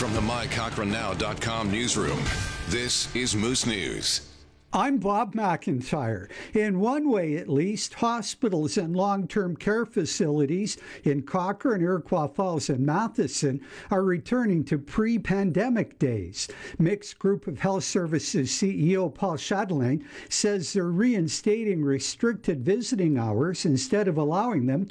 From the MyCochranNow.com newsroom, this is Moose News. I'm Bob McIntyre. In one way, at least, hospitals and long-term care facilities in Cochrane, Iroquois Falls, and Matheson are returning to pre-pandemic days. Mixed Group of Health Services CEO Paul Chatelain says they're reinstating restricted visiting hours instead of allowing them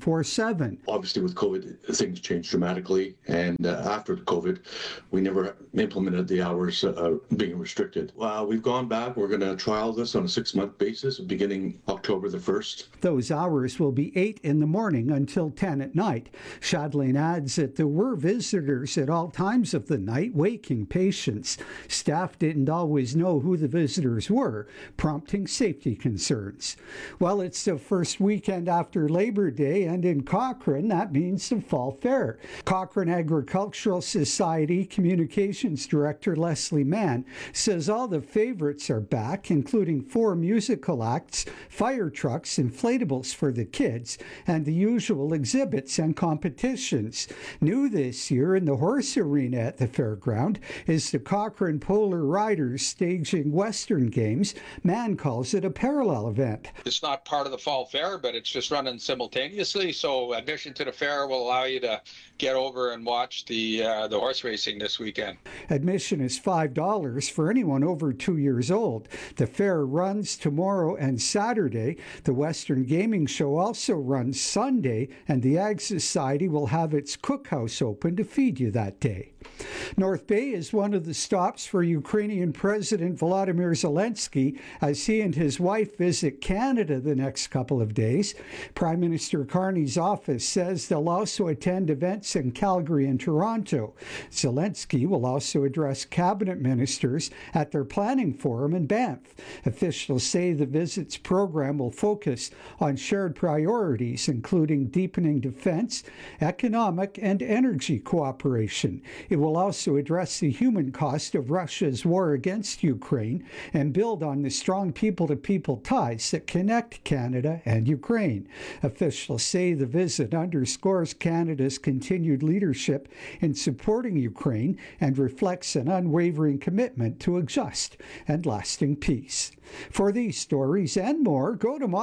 24/7. Obviously, with COVID, things changed dramatically, and after COVID, we never implemented the hours being restricted. We've gone back. We're going to trial this on a 6-month basis beginning October the 1st. Those hours will be 8 in the morning until 10 at night. Chatelain adds that there were visitors at all times of the night waking patients. Staff didn't always know who the visitors were, prompting safety concerns. Well, it's the first weekend after Labor Day, and in Cochrane, that means the Fall Fair. Cochrane Agricultural Society Communications Director Leslie Mann says all the favorites are back, including 4 musical acts, fire trucks, inflatables for the kids, and the usual exhibits and competitions. New this year in the horse arena at the fairground is the Cochrane Polar Riders staging Western Games. Mann calls it a parallel event. It's not part of the Fall Fair, but it's just running simultaneously, so admission to the fair will allow you to get over and watch the horse racing this weekend. Admission is $5 for anyone over 2 years old. The fair runs tomorrow and Saturday. The Western Gaming Show also runs Sunday, and the Ag Society will have its cookhouse open to feed you that day. North Bay is one of the stops for Ukrainian President Volodymyr Zelensky as he and his wife visit Canada the next couple of days. Prime Minister Carney's office says they'll also attend events in Calgary and Toronto. Zelensky will also address cabinet ministers at their planning forum in Banff. Officials say the visit's program will focus on shared priorities, including deepening defense, economic, and energy cooperation. It will also address the human cost of Russia's war against Ukraine and build on the strong people-to-people ties that connect Canada and Ukraine. Officials say the visit underscores Canada's continued leadership in supporting Ukraine and reflects an unwavering commitment to a just and lasting peace. For these stories and more, go to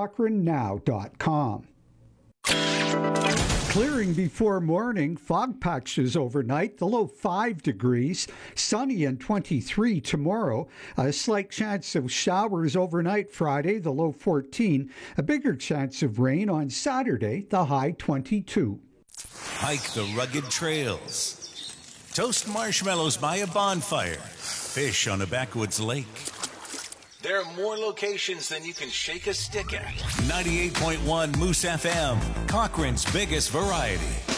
mycochrannow.com. Clearing before morning, fog patches overnight, the low 5 degrees, sunny and 23 tomorrow, a slight chance of showers overnight Friday, the low 14, a bigger chance of rain on Saturday, the high 22. Hike the rugged trails. Toast marshmallows by a bonfire. Fish on a backwoods lake. There are more locations than you can shake a stick at. 98.1 Moose FM, Cochrane's biggest variety.